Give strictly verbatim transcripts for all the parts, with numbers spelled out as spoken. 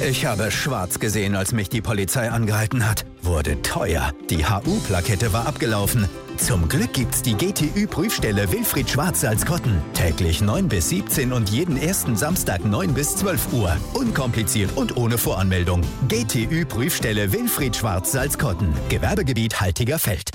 Ich habe schwarz gesehen, als mich die Polizei angehalten hat. Wurde teuer. Die H U-Plakette war abgelaufen. Zum Glück gibt's die G T Ü-Prüfstelle Wilfried Schwarz Salzkotten. Täglich neun bis siebzehn und jeden ersten Samstag neun bis zwölf Uhr. Unkompliziert und ohne Voranmeldung. G T Ü-Prüfstelle Wilfried Schwarz Salzkotten. Gewerbegebiet Haltigerfeld.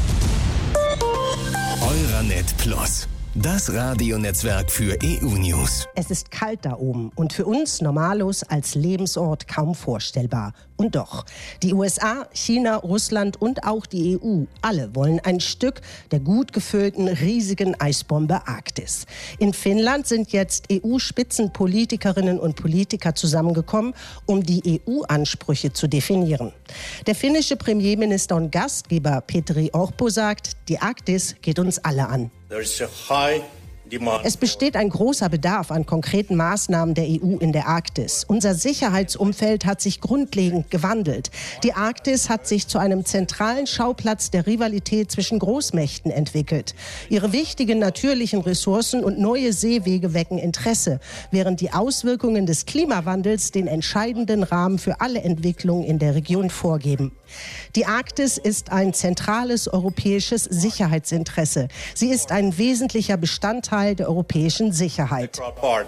Euranet Plus. Das Radionetzwerk für E U-News. Es ist kalt da oben und für uns Normalos als Lebensort kaum vorstellbar. Und doch, die U S A, China, Russland und auch die E U, alle wollen ein Stück der gut gefüllten, riesigen Eisbombe Arktis. In Finnland sind jetzt E U-Spitzenpolitikerinnen und Politiker zusammengekommen, um die E U-Ansprüche zu definieren. Der finnische Premierminister und Gastgeber Petteri Orpo sagt, die Arktis geht uns alle an. Es besteht ein großer Bedarf an konkreten Maßnahmen der E U in der Arktis. Unser Sicherheitsumfeld hat sich grundlegend gewandelt. Die Arktis hat sich zu einem zentralen Schauplatz der Rivalität zwischen Großmächten entwickelt. Ihre wichtigen natürlichen Ressourcen und neue Seewege wecken Interesse, während die Auswirkungen des Klimawandels den entscheidenden Rahmen für alle Entwicklungen in der Region vorgeben. Die Arktis ist ein zentrales europäisches Sicherheitsinteresse. Sie ist ein wesentlicher Bestandteil der europäischen Sicherheit.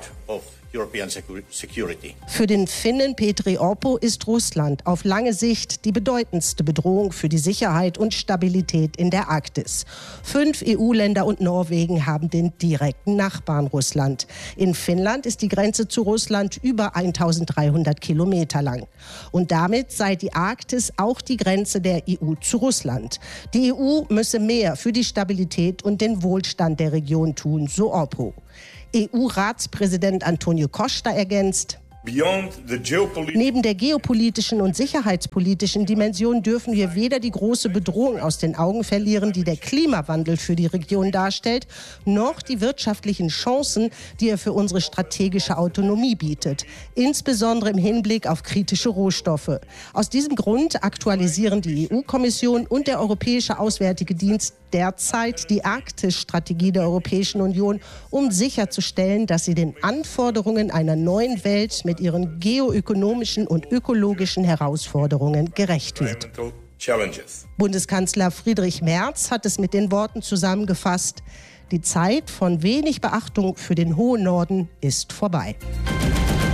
Für den Finnen Petteri Orpo ist Russland auf lange Sicht die bedeutendste Bedrohung für die Sicherheit und Stabilität in der Arktis. Fünf E U-Länder und Norwegen haben den direkten Nachbarn Russland. In Finnland ist die Grenze zu Russland über eintausenddreihundert Kilometer lang. Und damit sei die Arktis auch die Grenze der E U zu Russland. Die E U müsse mehr für die Stabilität und den Wohlstand der Region tun, so Orpo. E U-Ratspräsident Antonio Costa ergänzt: Neben der geopolitischen und sicherheitspolitischen Dimension dürfen wir weder die große Bedrohung aus den Augen verlieren, die der Klimawandel für die Region darstellt, noch die wirtschaftlichen Chancen, die er für unsere strategische Autonomie bietet, insbesondere im Hinblick auf kritische Rohstoffe. Aus diesem Grund aktualisieren die E U-Kommission und der Europäische Auswärtige Dienst derzeit die Arktis-Strategie der Europäischen Union, um sicherzustellen, dass sie den Anforderungen einer neuen Welt mit ihren geoökonomischen und ökologischen Herausforderungen gerecht wird. Bundeskanzler Friedrich Merz hat es mit den Worten zusammengefasst: Die Zeit von wenig Beachtung für den hohen Norden ist vorbei.